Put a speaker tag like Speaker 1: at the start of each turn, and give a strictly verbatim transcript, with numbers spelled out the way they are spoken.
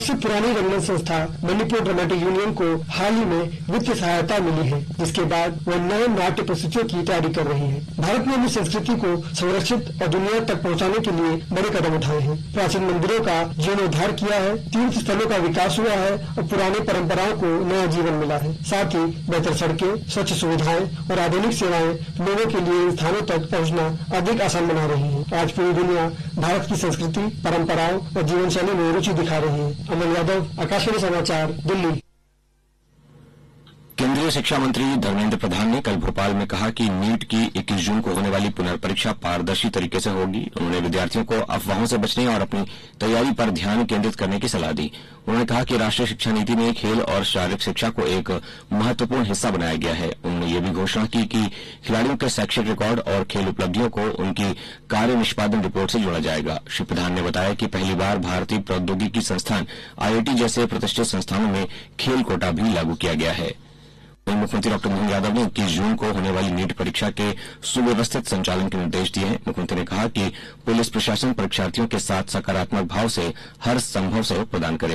Speaker 1: सबसे पुरानी रंगमंच संस्था मणिपुर ड्रामेटिक यूनियन को हाल ही में वित्तीय सहायता मिली है, जिसके बाद वह नए नाट्य प्रस्तुतियों की तैयारी कर रही है। भारत ने अपनी संस्कृति को संरक्षित और दुनिया तक पहुंचाने के लिए बड़े कदम उठाए हैं। प्राचीन मंदिरों का जीर्णोद्धार किया है, तीर्थ स्थलों का विकास हुआ है और पुरानी परंपराओं को नया जीवन मिला है। साथ ही बेहतर सड़कें, स्वच्छ सुविधाएं और आधुनिक सेवाएं लोगों के लिए इन स्थानों तक पहुंचना अधिक आसान बना रही है। आज पूरी दुनिया भारत की संस्कृति, परंपराओं और जीवन शैली में रुचि दिखा रही है। अमन यादव, आकाशवाणी समाचार, दिल्ली।
Speaker 2: केंद्रीय शिक्षा मंत्री धर्मेंद्र प्रधान ने कल भोपाल में कहा कि नीट की इक्कीस जून को होने वाली पुनर्परीक्षा पारदर्शी तरीके से होगी। उन्होंने विद्यार्थियों को अफवाहों से बचने और अपनी तैयारी पर ध्यान केंद्रित करने की सलाह दी। उन्होंने कहा कि राष्ट्रीय शिक्षा नीति में खेल और शारीरिक शिक्षा को एक महत्वपूर्ण हिस्सा बनाया गया है। उन्होंने ये भी घोषणा की कि खिलाड़ियों के शैक्षिक रिकॉर्ड और खेल उपलब्धियों को उनकी कार्य निष्पादन रिपोर्ट से जोड़ा जाएगा। श्री प्रधान ने बताया कि पहली बार भारतीय प्रौद्योगिकी संस्थान आईआईटी जैसे प्रतिष्ठित संस्थानों में खेल कोटा भी लागू किया गया है। मुख्यमंत्री डॉक्टर मोहन यादव ने इक्कीस जून को होने वाली नीट परीक्षा के सुव्यवस्थित संचालन के निर्देश दिए हैं। मुख्यमंत्री ने कहा कि पुलिस प्रशासन परीक्षार्थियों के साथ सकारात्मक भाव से हर संभव सहयोग प्रदान करे।